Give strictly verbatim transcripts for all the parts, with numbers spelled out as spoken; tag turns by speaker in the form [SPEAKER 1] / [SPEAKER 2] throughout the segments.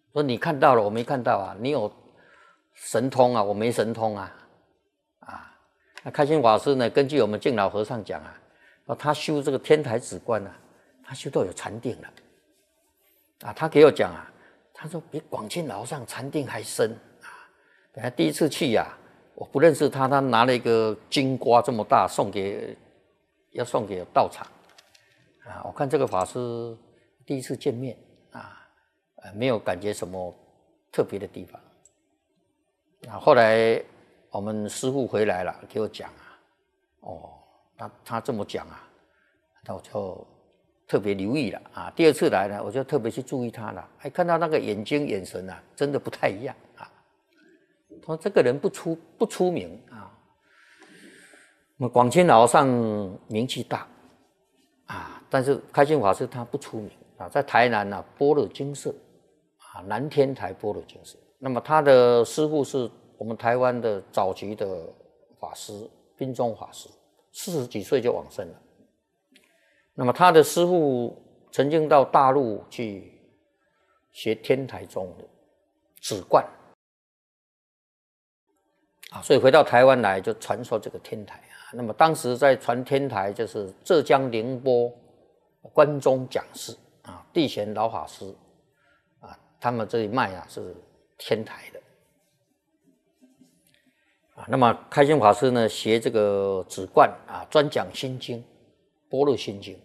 [SPEAKER 1] 说你看到了，我没看到啊，你有神通啊，我没神通啊，啊，那开心法师呢，根据我们敬老和尚讲啊，他修这个天台止观啊，他修到有禅定了，啊，他给我讲啊，他说比广钦老和尚禅定还深啊，本来第一次去呀、啊，我不认识他，他拿了一个金瓜这么大送给，要送给道场，啊，我看这个法师第一次见面啊，呃，没有感觉什么特别的地方。啊，后来我们师父回来了，给我讲啊，哦，他他这么讲啊，那我就特别留意了啊。第二次来呢，我就特别去注意他了，哎，看到那个眼睛眼神啊，真的不太一样啊。他说这个人不出不出名啊。那么广钦老和尚名气大啊，但是开心法师他不出名啊，在台南啊，般若精舍啊，南天台般若精舍。那么他的师父是我们台湾的早期的法师宾中法师，四十几岁就往生了。那么他的师父曾经到大陆去学天台宗的止观啊，所以回到台湾来就传授这个天台啊。那么当时在传天台就是浙江宁波关中讲师啊，地贤老法师啊，他们这一脉啊是天台的啊。那么开心法师呢学这个止观啊，专讲心经，般若心经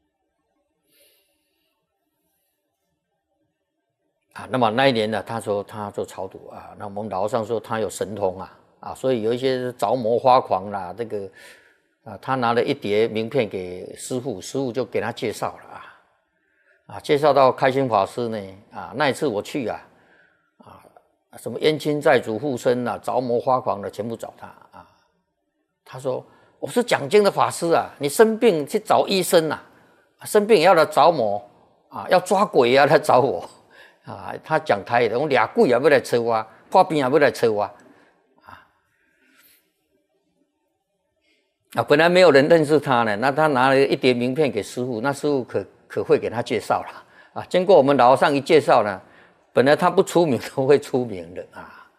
[SPEAKER 1] 啊。那么那一年呢，他说他做超度啊，那我们老和尚说他有神通啊啊，所以有一些着魔发狂啦，这个啊，他拿了一叠名片给师父，师父就给他介绍了啊啊，介绍到开心法师呢啊，那一次我去啊。什么冤亲债主附身啊，着魔发狂的，全部找他啊。他说：“我是讲经的法师啊，你生病去找医生啊，生病也要来找魔啊，要抓鬼也要来找我啊。”他讲台语的，我俩鬼也要来找我，破病也要来找我啊。啊，本来没有人认识他呢，那他拿了一叠名片给师父，那师父可可会给他介绍了啊。经过我们老和尚一介绍呢。本来他不出名都会出名的啊，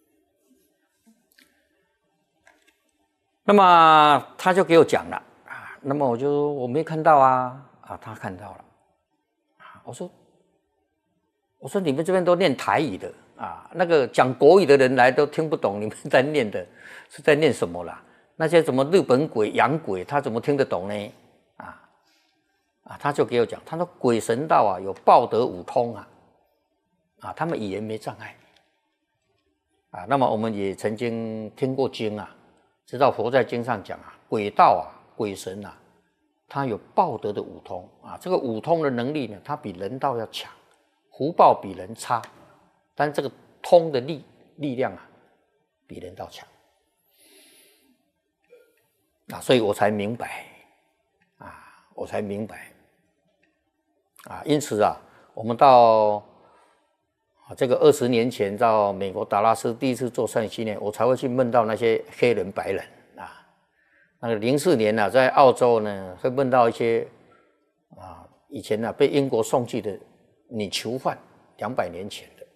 [SPEAKER 1] 那么他就给我讲了啊，那么我就说我没看到啊，啊他看到了，啊我说我说你们这边都念台语的啊，那个讲国语的人来都听不懂你们在念的是在念什么啦？那些什么日本鬼、洋鬼，他怎么听得懂呢？啊啊，他就给我讲，他说鬼神道啊有报得五通啊。啊，他们语言没障碍啊。那么我们也曾经听过经啊，知道佛在经上讲啊，鬼道啊、鬼神啊，他有报得的五通啊。这个五通的能力呢，他比人道要强，福报比人差，但这个通的力力量啊，比人道强啊。所以我才明白啊，我才明白啊。因此啊，我们到。啊，这个二十年前到美国达拉斯第一次做善训练，我才会去梦到那些黑人白人啊。那个零四年呢、啊，在澳洲呢，会梦到一些啊，以前呢、啊、被英国送去的女囚犯，两百年前的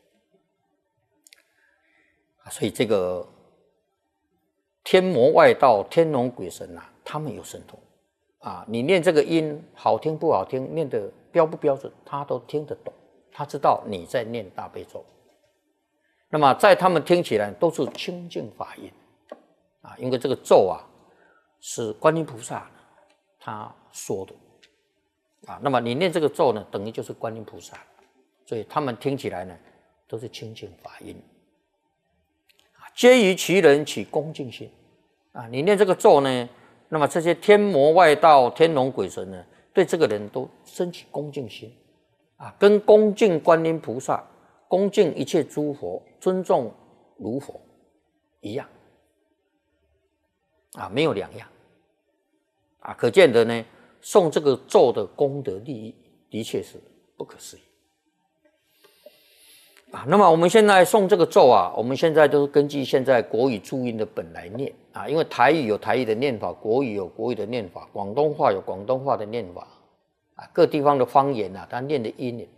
[SPEAKER 1] 啊。所以这个天魔外道、天龙鬼神啊，他们有神通啊。你念这个音好听不好听，念得标不标准，他都听得懂。他知道你在念大悲咒，那么在他们听起来都是清净法音啊，因为这个咒啊是观音菩萨他说的啊，那么你念这个咒呢，等于就是观音菩萨，所以他们听起来呢都是清净法音啊，皆于其人起恭敬心啊，你念这个咒呢，那么这些天魔外道、天龙鬼神呢，对这个人都升起恭敬心。啊，跟恭敬观音菩萨、恭敬一切诸佛、尊重如佛一样，啊，没有两样，啊，可见得呢，诵这个咒的功德利益的确是不可思议，啊，那么我们现在诵这个咒啊，我们现在都是根据现在国语注音的本来念啊，因为台语有台语的念法，国语有国语的念法，广东话有广东话的念法。啊，各地方的方言啊，它念的音